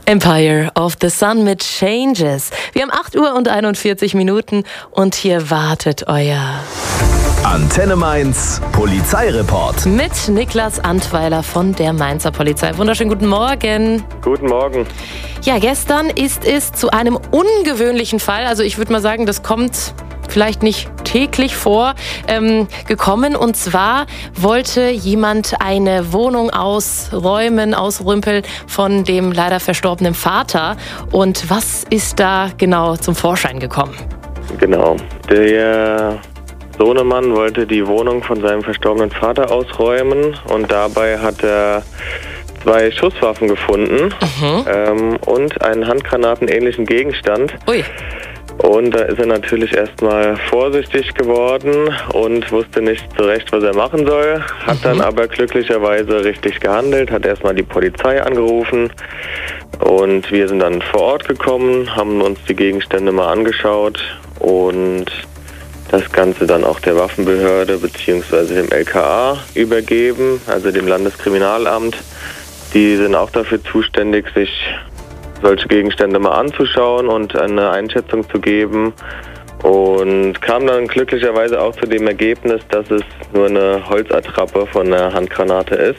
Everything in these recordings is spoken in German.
Empire of the Sun mit Changes. Wir haben 8 Uhr und 41 Minuten und hier wartet euer Antenne Mainz Polizeireport mit Niklas Antweiler von der Mainzer Polizei. Wunderschönen guten Morgen. Guten Morgen. Ja, gestern ist es zu einem ungewöhnlichen Fall, also ich würde mal sagen, das kommt vielleicht nicht täglich vor, gekommen. Und zwar wollte jemand eine Wohnung ausrümpeln von dem leider verstorbenen Vater. Und was ist da genau zum Vorschein gekommen? Genau. Der Sohnemann wollte die Wohnung von seinem verstorbenen Vater ausräumen und dabei hat er 2 Schusswaffen gefunden und einen handgranatenähnlichen Gegenstand. Ui. Und da ist er natürlich erstmal vorsichtig geworden und wusste nicht so recht, was er machen soll. Hat dann aber glücklicherweise richtig gehandelt, hat erstmal die Polizei angerufen und wir sind dann vor Ort gekommen, haben uns die Gegenstände mal angeschaut und das Ganze dann auch der Waffenbehörde bzw. dem LKA übergeben, also dem Landeskriminalamt. Die sind auch dafür zuständig, sich solche Gegenstände mal anzuschauen und eine Einschätzung zu geben und kam dann glücklicherweise auch zu dem Ergebnis, dass es nur eine Holzattrappe von einer Handgranate ist.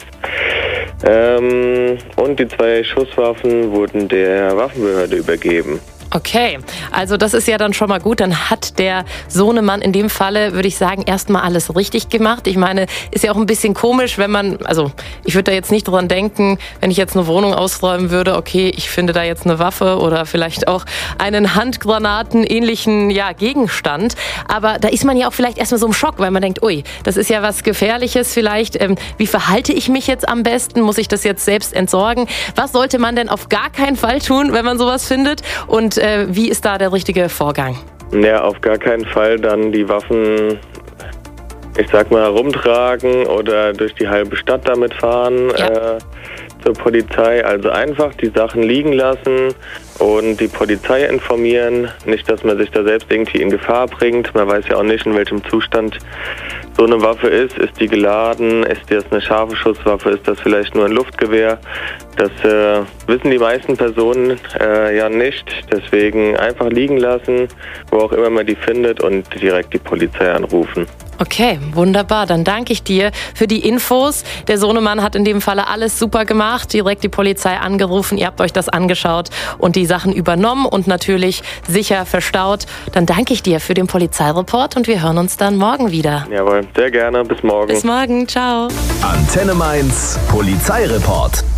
Und die 2 Schusswaffen wurden der Waffenbehörde übergeben. Okay, also das ist ja dann schon mal gut. Dann hat der Sohnemann in dem Falle, würde ich sagen, erstmal alles richtig gemacht. Ich meine, ist ja auch ein bisschen komisch, wenn man, also ich würde da jetzt nicht dran denken, wenn ich jetzt eine Wohnung ausräumen würde, okay, ich finde da jetzt eine Waffe oder vielleicht auch einen handgranatenähnlichen Gegenstand. Aber da ist man ja auch vielleicht erstmal so im Schock, weil man denkt, ui, das ist ja was Gefährliches vielleicht. Wie verhalte ich mich jetzt am besten? Muss ich das jetzt selbst entsorgen? Was sollte man denn auf gar keinen Fall tun, wenn man sowas findet? Und wie ist da der richtige Vorgang? Ja, auf gar keinen Fall dann die Waffen, ich sag mal, herumtragen oder durch die halbe Stadt damit fahren zur Polizei. Also einfach die Sachen liegen lassen und die Polizei informieren. Nicht, dass man sich da selbst irgendwie in Gefahr bringt. Man weiß ja auch nicht, in welchem Zustand so eine Waffe ist. Ist die geladen? Ist das eine scharfe Schusswaffe? Ist das vielleicht nur ein Luftgewehr? Das wissen die meisten Personen ja nicht. Deswegen einfach liegen lassen, wo auch immer man die findet und direkt die Polizei anrufen. Okay, wunderbar. Dann danke ich dir für die Infos. Der Sohnemann hat in dem Falle alles super gemacht, direkt die Polizei angerufen. Ihr habt euch das angeschaut und die Sachen übernommen und natürlich sicher verstaut. Dann danke ich dir für den Polizeireport und wir hören uns dann morgen wieder. Jawohl, sehr gerne. Bis morgen. Bis morgen. Ciao. Antenne Mainz Polizeireport.